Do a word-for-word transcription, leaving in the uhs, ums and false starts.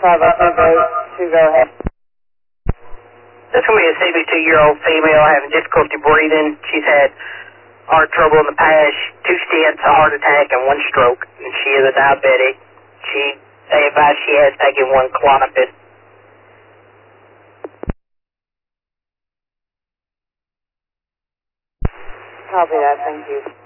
five oh two, go, two, go ahead. That's going to be a seventy-two-year-old female having difficulty breathing. She's had heart trouble in the past, two stents, a heart attack, and one stroke. And she is a diabetic. She, they advise she has taken one Klonopin. Copy that, thank you.